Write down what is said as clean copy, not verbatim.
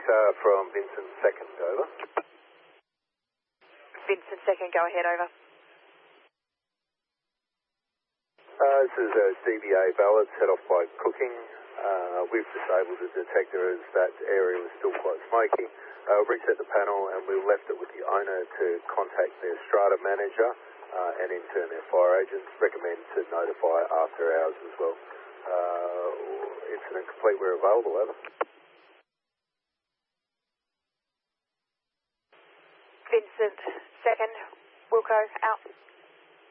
Lisa from Vincent 2nd, over. Vincent 2nd, go ahead, over. This is DBA Ballard, set off by Cooking. We've disabled the detector as that area was still quite smoky. Reset the panel and we left it with the owner to contact their strata manager and in turn their fire agents. Recommend to notify after hours as well. Incident complete, we're available, over. Vincent 2nd, Wilco, out.